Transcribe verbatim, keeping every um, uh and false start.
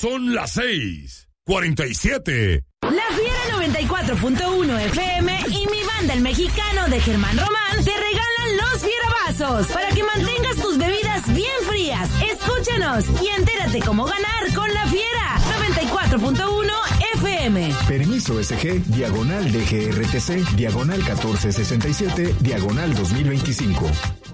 Son las seis, cuarenta y siete. La Fiera noventa y cuatro punto uno F M y mi banda El Mexicano de Germán Román te regalan los Fierabazos para que mantengas tus bebidas bien frías. Escúchanos y entérate cómo ganar con La Fiera noventa y cuatro punto uno F M. Permiso S G, diagonal D G R T C, diagonal catorce sesenta y siete, diagonal dos mil veinticinco.